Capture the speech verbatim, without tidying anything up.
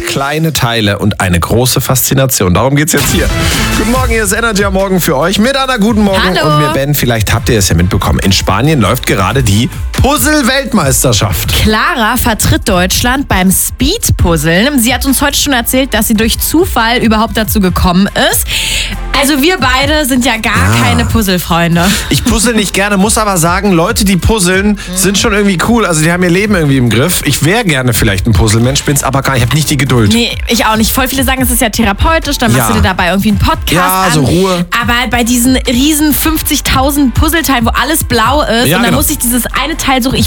kleine Teile und eine große Faszination. Darum geht's jetzt hier. Guten Morgen, hier ist Energy am Morgen für euch mit Anna. Guten Morgen. Hallo. Und mir Ben, vielleicht habt ihr es ja mitbekommen. In Spanien läuft gerade die Puzzle-Weltmeisterschaft. Clara vertritt Deutschland beim Speed-Puzzeln. Sie hat uns heute schon erzählt, dass sie durch Zufall überhaupt dazu gekommen ist. Also wir beide sind ja gar Ja. keine Puzzle-Freunde. Ich puzzle nicht gerne, muss aber sagen, Leute, die puzzeln, sind schon irgendwie cool. Also die haben ihr Leben irgendwie im Griff. Ich wäre gerne vielleicht ein Puzzlemensch, bin's aber gar nicht. Ich habe nicht die Geduld. Nee, ich auch nicht. Voll viele sagen, es ist ja therapeutisch, dann machst Ja. du dir dabei irgendwie einen Podcast Ja, an. so Ruhe. Aber bei diesen riesen fünfzigtausend Puzzleteilen, wo alles blau ist, Ja, und dann genau. muss ich dieses eine Teil suchen. Ich